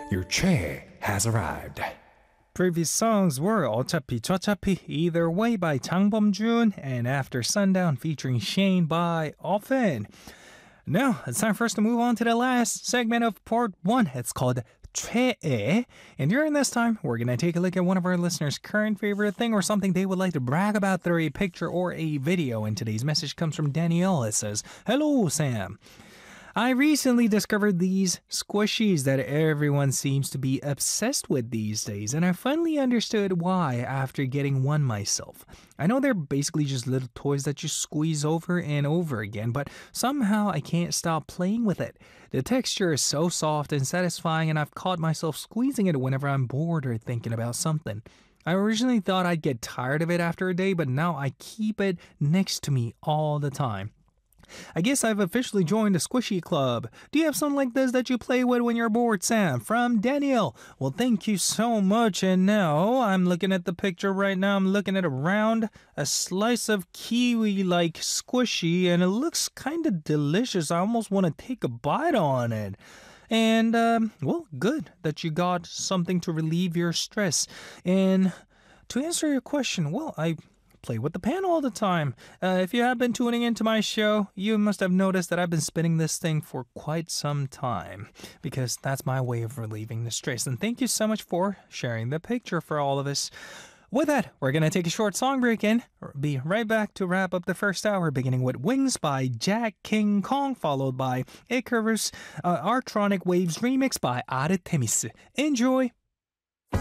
Your tray has arrived. Previous songs were 어차피 저차피 Either Way by 장범준 and After Sundown featuring Shane by Often. Now, it's time for us to move on to the last segment of part 1. It's called 최애. And during this time, we're going to take a look at one of our listeners' current favorite thing or something they would like to brag about through a picture or a video. And today's message comes from Danielle. It says, "Hello, Sam. I recently discovered these squishies that everyone seems to be obsessed with these days, and I finally understood why after getting one myself. I know they're basically just little toys that you squeeze over and over again, but somehow I can't stop playing with it. The texture is so soft and satisfying, and I've caught myself squeezing it whenever I'm bored or thinking about something. I originally thought I'd get tired of it after a day, but now I keep it next to me all the time. I guess I've officially joined the Squishy Club. Do you have something like this that you play with when you're bored, Sam?" From Danielle. Well, thank you so much. And now I'm looking at the picture right now. I'm looking at a slice of kiwi-like squishy, and it looks kind of delicious. I almost want to take a bite on it. And, well, good that you got something to relieve your stress. And to answer your question, well, I play with the pan all the time. If you have been tuning into my show, you must have noticed that I've been spinning this thing for quite some time because that's my way of relieving the stress. And thank you so much for sharing the picture for all of us. With that, we're going to take a short song break and be right back to wrap up the first hour, beginning with Wings by Jack King Kong, followed by Icarus, Artronic Waves remix by Artemis. Enjoy!